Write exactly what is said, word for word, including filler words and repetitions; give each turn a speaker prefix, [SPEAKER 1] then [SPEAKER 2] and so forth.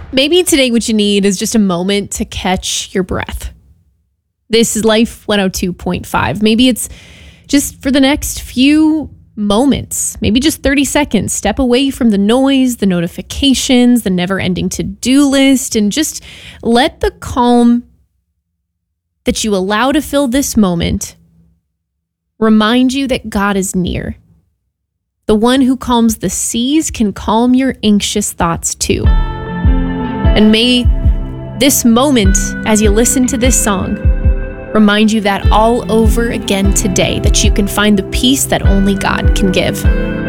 [SPEAKER 1] Maybe today what you need is just a moment to catch your breath. This is Life one oh two point five. Maybe it's just for the next few moments, maybe just thirty seconds, step away from the noise, the notifications, the never-ending to-do list, and just let the calm that you allow to fill this moment remind you that God is near. The one who calms the seas can calm your anxious thoughts too. And may this moment, as you listen to this song, remind you that all over again today, that you can find the peace that only God can give.